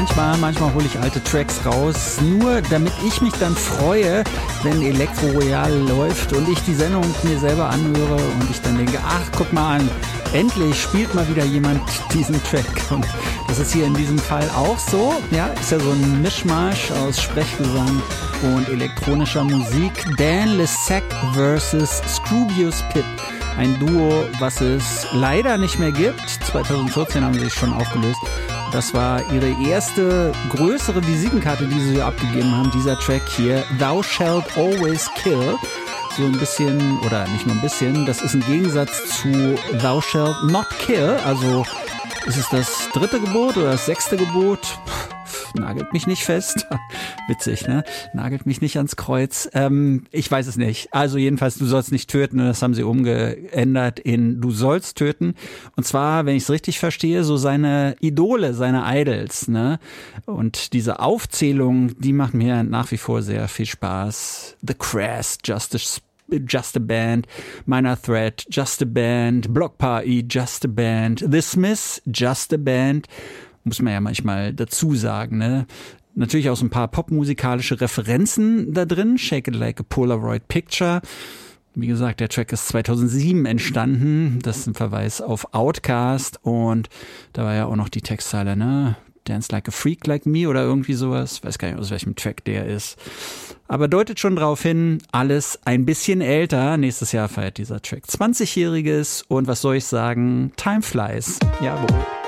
Manchmal hole ich alte Tracks raus, nur damit ich mich dann freue, wenn Elektro Royal läuft und ich die Sendung mir selber anhöre und ich dann denke, ach, guck mal an, endlich spielt mal wieder jemand diesen Track. Und das ist hier in diesem Fall auch so. Ja, ist ja so ein Mischmasch aus Sprechgesang und elektronischer Musik. Dan Lessac vs. Scroobius Pip. Ein Duo, was es leider nicht mehr gibt. 2014 haben sie sich schon aufgelöst. Das war ihre erste größere Visitenkarte, die sie abgegeben haben. Dieser Track hier, Thou Shalt Always Kill. So ein bisschen, oder nicht nur ein bisschen, das ist ein Gegensatz zu Thou Shalt Not Kill. Also ist es das 3. Gebot oder das 6. Gebot? Nagelt mich nicht fest. Witzig, ne? Nagelt mich nicht ans Kreuz. Ich weiß es nicht. Also jedenfalls, du sollst nicht töten. Das haben sie umgeändert in du sollst töten. Und zwar, wenn ich es richtig verstehe, so seine Idole, seine Idols, ne? Und diese Aufzählung, die macht mir nach wie vor sehr viel Spaß. The Crass, Just a Band, Minor Threat, Just a Band, Block Party, Just a Band, The Smiths, Just a Band. Muss man ja manchmal dazu sagen, ne? Natürlich auch so ein paar popmusikalische Referenzen da drin. Shake It Like a Polaroid Picture. Wie gesagt, der Track ist 2007 entstanden. Das ist ein Verweis auf Outkast. Und da war ja auch noch die Textzeile, ne? Dance Like a Freak Like Me oder irgendwie sowas. Weiß gar nicht, aus welchem Track der ist. Aber deutet schon drauf hin, alles ein bisschen älter. Nächstes Jahr feiert dieser Track 20-Jähriges. Und was soll ich sagen? Time flies. Jawohl.